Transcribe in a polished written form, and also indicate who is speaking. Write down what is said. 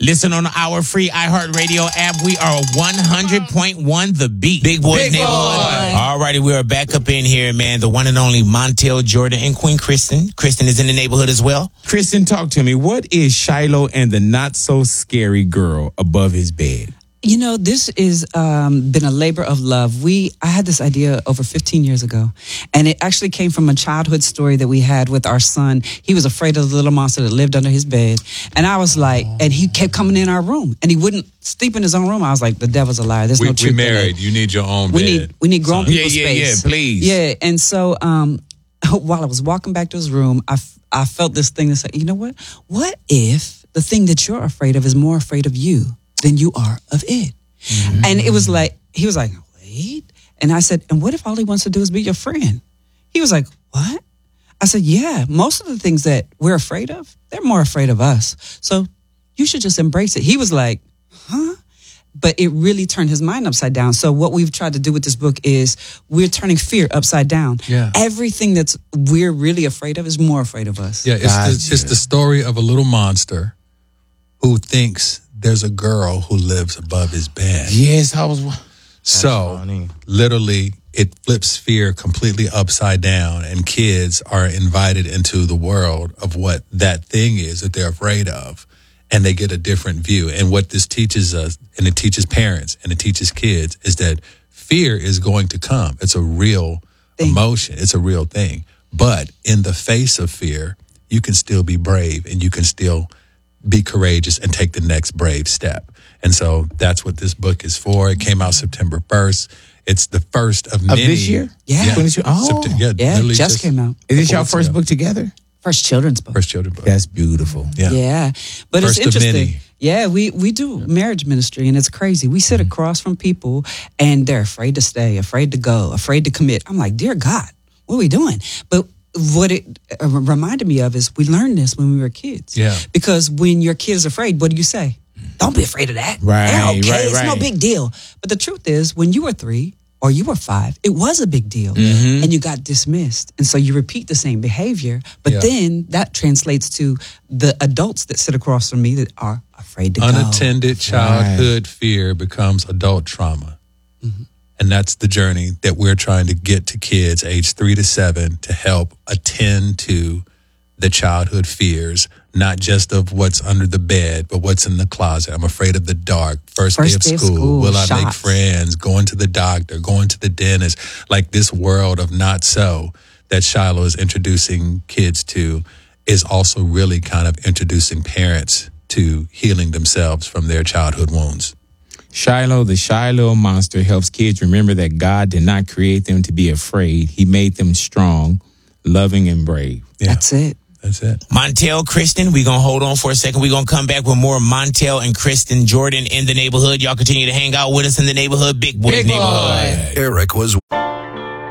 Speaker 1: Listen on our free iHeartRadio app. We are 100.1 The Beat. Big Boy Neighborhood. All righty, we are back up in here, man. The one and only Montel Jordan and Queen Kristen. Kristen is in the neighborhood as well.
Speaker 2: Kristen, talk to me. What is Shiloh and the not-so-scary girl above his bed?
Speaker 3: You know, this is been a labor of love. I had this idea over 15 years ago, and it actually came from a childhood story that we had with our son. He was afraid of the little monster that lived under his bed, and I was like, and he kept coming in our room, and he wouldn't sleep in his own room. I was like, the devil's a liar. There's no truth.
Speaker 4: We married. You need your own bed.
Speaker 3: We need grown people space.
Speaker 2: Yeah, please.
Speaker 3: Yeah, and so while I was walking back to his room, I felt this thing that said, you know what? What if the thing that you're afraid of is more afraid of you than you are of it? Mm-hmm. And it was like, he was like, wait. And I said, and what if all he wants to do is be your friend? He was like, what? I said, yeah, most of the things that we're afraid of, they're more afraid of us. So you should just embrace it. He was like, huh? But it really turned his mind upside down. So what we've tried to do with this book is we're turning fear upside down.
Speaker 4: Yeah.
Speaker 3: Everything that's we're really afraid of is more afraid of us.
Speaker 4: Yeah, it's the story of a little monster who thinks there's a girl who lives above his bed.
Speaker 2: Yes, I was.
Speaker 4: So, literally, it flips fear completely upside down, and kids are invited into the world of what that thing is that they're afraid of, and they get a different view. And what this teaches us, and it teaches parents, and it teaches kids, is that fear is going to come. It's a real emotion. It's a real thing. But in the face of fear, you can still be brave, and you can still be courageous and take the next brave step. And so that's what this book is for. It came out September 1st. It's the first of many.
Speaker 2: Of this year?
Speaker 3: Yeah.
Speaker 4: Literally
Speaker 3: just came out.
Speaker 2: Is this your first book together?
Speaker 3: First children's book.
Speaker 4: First children's book.
Speaker 2: That's beautiful.
Speaker 3: Yeah. But
Speaker 4: First
Speaker 3: it's interesting.
Speaker 4: of many.
Speaker 3: Yeah, we do marriage ministry, and it's crazy. We sit across from people, and they're afraid to stay, afraid to go, afraid to commit. I'm like, dear God, what are we doing? But what it reminded me of is we learned this when we were kids.
Speaker 4: Yeah.
Speaker 3: Because when your kid is afraid, what do you say? Don't be afraid of that.
Speaker 2: Right,
Speaker 3: They're okay.
Speaker 2: right,
Speaker 3: It's no
Speaker 2: right.
Speaker 3: big deal. But the truth is, when you were 3 or you were 5, it was a big deal.
Speaker 2: Mm-hmm.
Speaker 3: And you got dismissed. And so you repeat the same behavior. But then that translates to the adults that sit across from me that are afraid to go.
Speaker 4: Unattended childhood fear becomes adult trauma.
Speaker 3: Mm-hmm.
Speaker 4: And that's the journey that we're trying to get to kids age 3 to 7 to help attend to the childhood fears, not just of what's under the bed, but what's in the closet. I'm afraid of the dark. First day of school. Will I make friends? Going to the doctor, going to the dentist. Like this world of not so that Shiloh is introducing kids to is also really kind of introducing parents to healing themselves from their childhood wounds.
Speaker 2: Shiloh, the Shiloh monster, helps kids remember that God did not create them to be afraid. He made them strong, loving, and brave.
Speaker 4: Yeah.
Speaker 3: That's it.
Speaker 4: That's it.
Speaker 1: Montel, Kristen, we're going to hold on for a second. We're going to come back with more Montel and Kristen Jordan in the neighborhood. Y'all continue to hang out with us in the neighborhood. Big Boy Neighborhood.
Speaker 5: Eric was...